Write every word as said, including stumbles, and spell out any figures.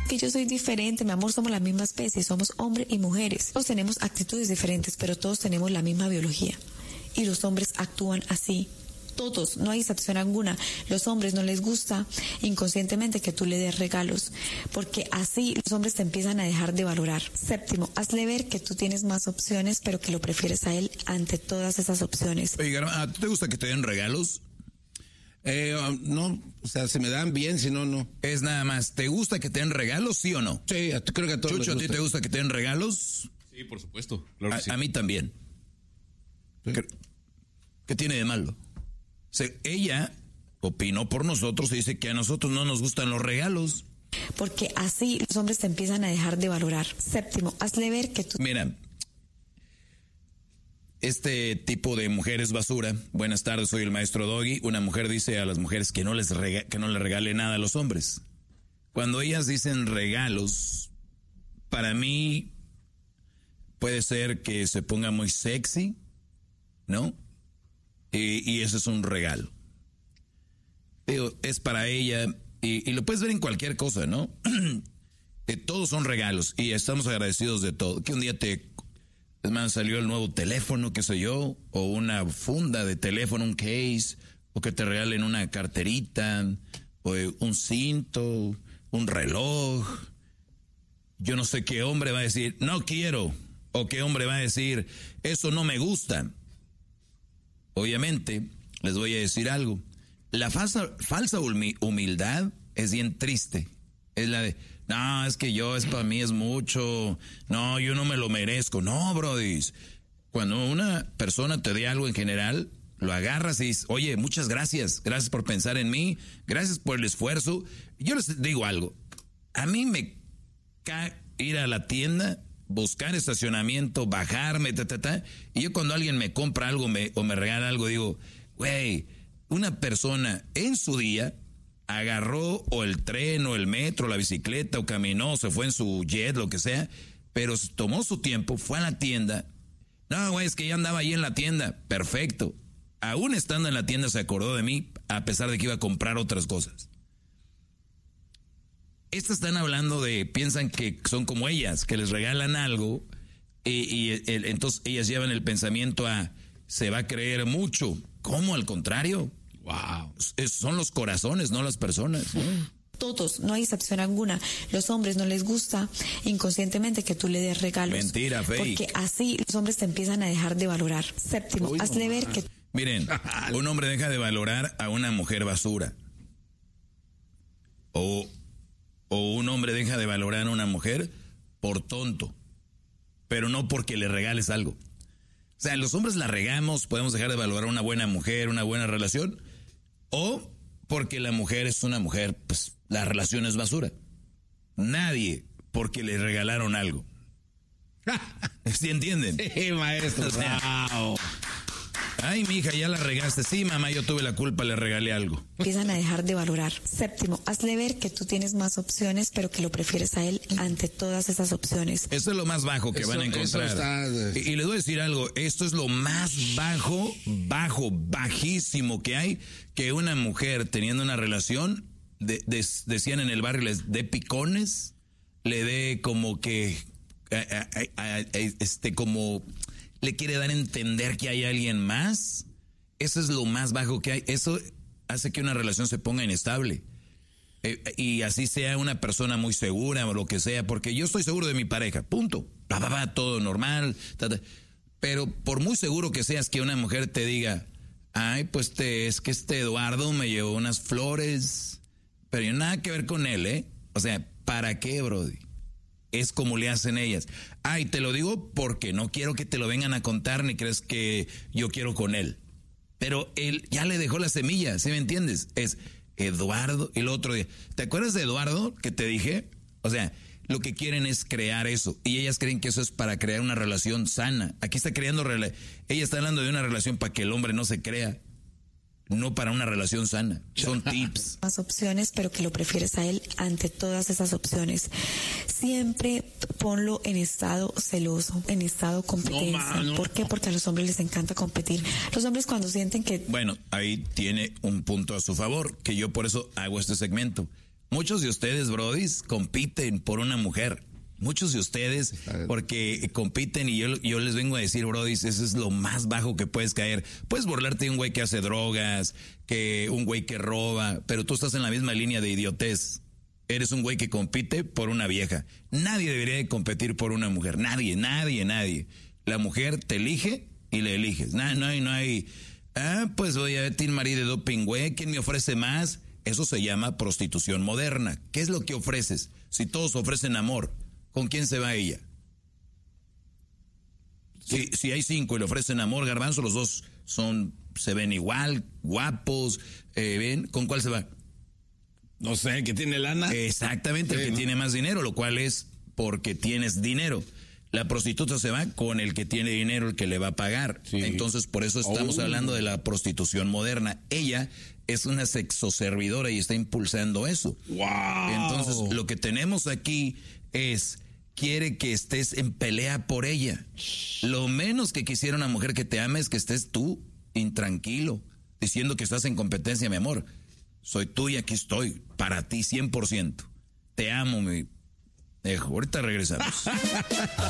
que yo soy diferente, mi amor, somos la misma especie, somos hombres y mujeres. Todos tenemos actitudes diferentes, pero todos tenemos la misma biología. Y los hombres actúan así. Todos, no hay excepción alguna. Los hombres no les gusta inconscientemente que tú le des regalos, porque así los hombres te empiezan a dejar de valorar. Séptimo, hazle ver que tú tienes más opciones, pero que lo prefieres a él ante todas esas opciones. Oye, ¿a ti te gusta que te den regalos? Eh, no, o sea, se me dan bien, si no, no. Es nada más, ¿te gusta que te den regalos, sí o no? Sí, a ti, creo que a todos Chucho, les ¿a ti te gusta que te den regalos? Sí, por supuesto. Claro que a, sí. a mí también. Sí. ¿Qué, ¿Qué tiene de malo? O sea, ella opinó por nosotros y dice que a nosotros no nos gustan los regalos. Porque así los hombres te empiezan a dejar de valorar. Séptimo, hazle ver que tú... Mira, este tipo de mujer es basura. Buenas tardes, soy el maestro Doggy. Una mujer dice a las mujeres que no les rega- que no le regale nada a los hombres. Cuando ellas dicen regalos, para mí puede ser que se ponga muy sexy, ¿no? Y, y eso es un regalo. Pero es para ella, y, y lo puedes ver en cualquier cosa, ¿no? eh, todos son regalos y estamos agradecidos de todo. Que un día te, es más, salió el nuevo teléfono, qué sé yo, o una funda de teléfono, un case, o que te regalen una carterita, o un cinto, un reloj. Yo no sé qué hombre va a decir, no quiero, o qué hombre va a decir, eso no me gusta. Obviamente, les voy a decir algo. La falsa, falsa humildad es bien triste. Es la de, no, es que yo, es para mí es mucho. No, yo no me lo merezco. No, brody. Cuando una persona te dé algo en general, lo agarras y dices, oye, muchas gracias. Gracias por pensar en mí. Gracias por el esfuerzo. Yo les digo algo. A mí me cae ir a la tienda, buscar estacionamiento, bajarme, ta, ta, ta. Y yo cuando alguien me compra algo me, o me regala algo, digo, güey, una persona en su día agarró o el tren o el metro, la bicicleta o caminó, se fue en su jet, lo que sea, pero tomó su tiempo, fue a la tienda. No, güey, es que ya andaba ahí en la tienda. Perfecto. Aún estando en la tienda se acordó de mí, a pesar de que iba a comprar otras cosas. Estas están hablando de, piensan que son como ellas, que les regalan algo y, y el, entonces ellas llevan el pensamiento a, se va a creer mucho. ¿Cómo? Al contrario. Wow. Es, son los corazones, no las personas, ¿no? Todos, no hay excepción alguna. Los hombres no les gusta inconscientemente que tú le des regalos. Mentira, fake. Porque así los hombres te empiezan a dejar de valorar. Séptimo, Uy, hazle no ver más. que... Miren, un hombre deja de valorar a una mujer basura. O, o un hombre deja de valorar a una mujer por tonto. Pero no porque le regales algo. O sea, los hombres la regamos, podemos dejar de valorar a una buena mujer, una buena relación. O porque la mujer es una mujer, pues la relación es basura. Nadie porque le regalaron algo. ¿Sí entienden? Sí, maestro. O sea, Wow. ay, mija, ya la regaste. Sí, mamá, yo tuve la culpa, le regalé algo. empiezan a dejar de valorar. Séptimo, hazle ver que tú tienes más opciones, pero que lo prefieres a él ante todas esas opciones. Eso es lo más bajo que Eso- van a eso encontrar. está- Y, y les voy a decir algo, esto es lo más bajo, bajo, bajísimo que hay, que una mujer teniendo una relación, de, de- decían en el barrio, les dé picones, le dé como que, a- a- a- a- este, como, le quiere dar a entender que hay alguien más. Eso es lo más bajo que hay. Eso hace que una relación se ponga inestable. Eh, y así sea una persona muy segura o lo que sea, porque yo estoy seguro de mi pareja, punto. Va, va, va, todo normal. Ta, ta. Pero por muy seguro que seas que una mujer te diga, ay, pues te, es que este Eduardo me llevó unas flores, pero yo nada que ver con él, ¿eh? O sea, ¿para qué, brody? Es como le hacen ellas. Ay, te lo digo porque no quiero que te lo vengan a contar ni crees que yo quiero con él. Pero él ya le dejó la semilla, ¿sí me entiendes? Es Eduardo y el otro día. ¿Te acuerdas de Eduardo que te dije? O sea, lo que quieren es crear eso. Y ellas creen que eso es para crear una relación sana. Aquí está creando... Rela- ella está hablando de una relación para que el hombre no se crea. No para una relación sana. Son tips. Más opciones, pero que lo prefieres a él ante todas esas opciones. Siempre ponlo en estado celoso, en estado competencia. No, ma, no. ¿Por qué? Porque a los hombres les encanta competir. Los hombres cuando sienten que... Bueno, ahí tiene un punto a su favor, que yo por eso hago este segmento. Muchos de ustedes, brodis, compiten por una mujer. Muchos de ustedes, porque compiten y yo, yo les vengo a decir, brodis, eso es lo más bajo que puedes caer. Puedes burlarte de un güey que hace drogas, que un güey que roba, pero tú estás en la misma línea de idiotez. Eres un güey que compite por una vieja. Nadie debería de competir por una mujer. Nadie, nadie, nadie. La mujer te elige y le eliges. No, no hay, no hay. Ah, pues voy a ver Team Marie de doping, güey. ¿Quién me ofrece más? Eso se llama prostitución moderna. ¿Qué es lo que ofreces? Si todos ofrecen amor, ¿con quién se va ella? Si, si hay cinco y le ofrecen amor, Garbanzo, los dos son, se ven igual, guapos, eh, ¿ven? ¿Con cuál se va? No sé, el que tiene lana. Exactamente, sí, el que ¿no? tiene más dinero, lo cual es porque tienes dinero. La prostituta se va con el que tiene dinero, el que le va a pagar. Sí. Entonces, por eso estamos oh. hablando de la prostitución moderna. Ella es una sexoservidora y está impulsando eso. Wow. Entonces, lo que tenemos aquí es, quiere que estés en pelea por ella. Lo menos que quisiera una mujer que te ame es que estés tú intranquilo, diciendo que estás en competencia, mi amor. Soy tú y aquí estoy, para ti cien por ciento. Te amo, mi... Dejo. Ahorita regresamos.